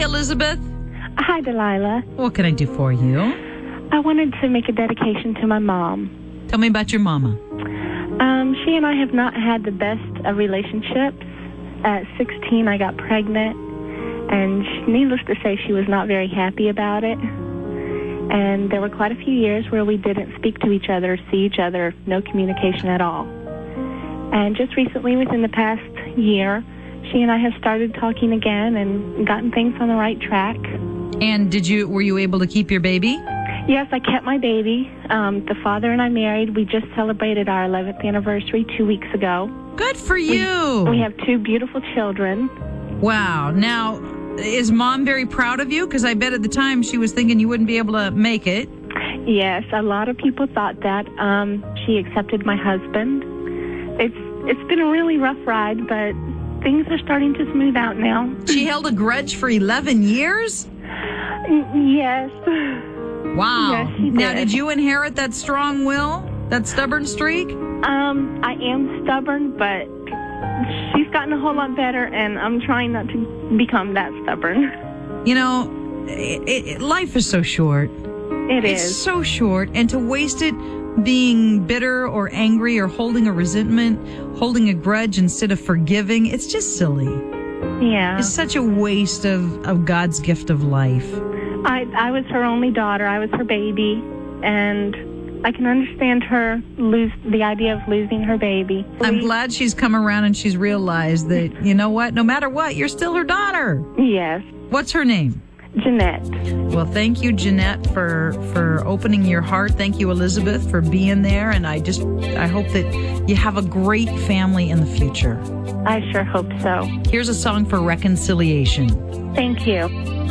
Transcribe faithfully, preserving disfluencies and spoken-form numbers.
Elizabeth. Hi, Delilah. What can I do for you? I wanted to make a dedication to my mom. Tell me about your mama. Um, she and I have not had the best of relationships. At sixteen, I got pregnant, and she, needless to say, she was not very happy about it. And there were quite a few years where we didn't speak to each other, see each other, no communication at all. And just recently, within the past year, she and I have started talking again and gotten things on the right track. And did you were you able to keep your baby? Yes, I kept my baby. Um, the father and I married. We just celebrated our eleventh anniversary two weeks ago. Good for you. We, we have two beautiful children. Wow. Now, is Mom very proud of you? Because I bet at the time she was thinking you wouldn't be able to make it. Yes, a lot of people thought that. Um, she accepted my husband. It's It's been a really rough ride, but things are starting to smooth out now. She held a grudge for eleven years? Yes. Wow. Yes, she did. Now, did you inherit that strong will, that stubborn streak? Um, I am stubborn, but she's gotten a whole lot better, and I'm trying not to become that stubborn. You know, it, it, life is so short. It it's is. so short, and to waste it being bitter or angry or holding a resentment, holding a grudge instead of forgiving, it's just silly. Yeah. It's such a waste of, of God's gift of life. I, I was her only daughter. I was her baby, and I can understand her lose the idea of losing her baby. I'm glad she's come around and she's realized that, you know what, no matter what, you're still her daughter. Yes. What's her name? Jeanette. Well, thank you, Jeanette, for, for opening your heart. Thank you, Elizabeth, for being there. And I just, I hope that you have a great family in the future. I sure hope so. Here's a song for reconciliation. Thank you.